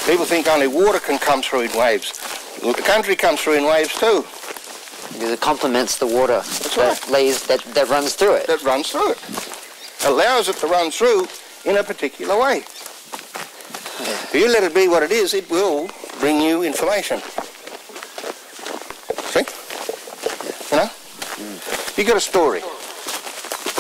People think only water can come through in waves. The country comes through in waves too. Because it complements the water that runs through it. That runs through it. Allows it to run through in a particular way. If you let it be what it is, it will bring you information. See? You know? You got a story.